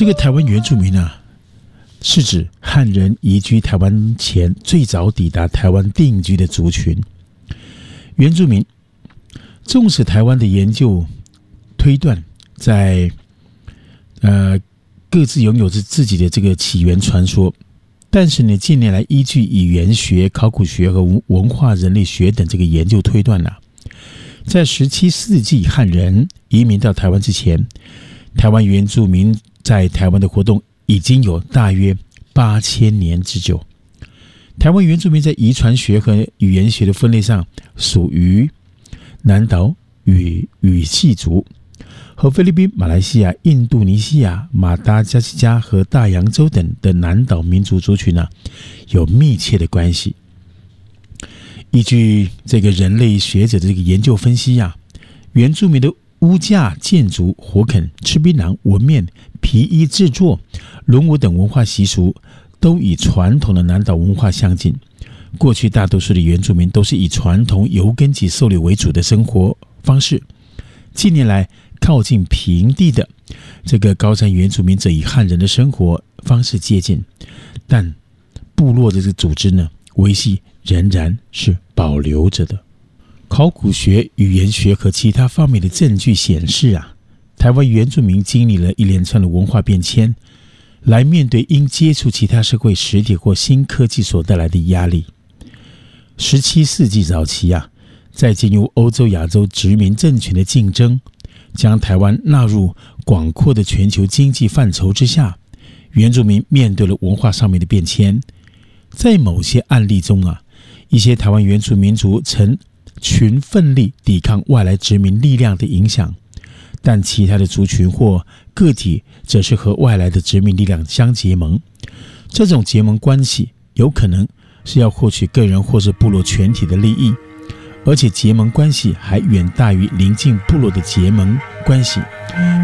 这个台湾原住民啊，是指汉人移居台湾前最早抵达台湾定居的族群。原住民纵使台湾的研究推断在各自拥有着自己的这个起源传说，但是呢，近年来依据语言学、考古学和文化人类学等这个研究推断啊，在17世纪汉人移民到台湾之前，台湾原住民在台湾的活动已经有大约8000年之久。台湾原住民在遗传学和语言学的分类上属于南岛语系族，和菲律宾、马来西亚、印度尼西亚、马达加斯加和大洋洲等的南岛民族族群有密切的关系。依据这个人类学者的这个研究分析原住民的屋架建筑、火垦、吃槟榔、纹面、皮衣制作、轮舞等文化习俗都与传统的南岛文化相近。过去大多数的原住民都是以传统游耕及狩猎为主的生活方式，近年来靠近平地的这个高山原住民则与汉人的生活方式接近，但部落的这个组织呢，维系仍然是保留着的。考古学、语言学和其他方面的证据显示台湾原住民经历了一连串的文化变迁，来面对因接触其他社会实体或新科技所带来的压力。17世纪早期在进入欧洲、亚洲殖民政权的竞争，将台湾纳入广阔的全球经济范畴之下，原住民面对了文化上面的变迁。在某些案例中一些台湾原住民族曾群奋力抵抗外来殖民力量的影响，但其他的族群或个体则是和外来的殖民力量相结盟。这种结盟关系有可能是要获取个人或是部落全体的利益，而且结盟关系还远大于邻近部落的结盟关系，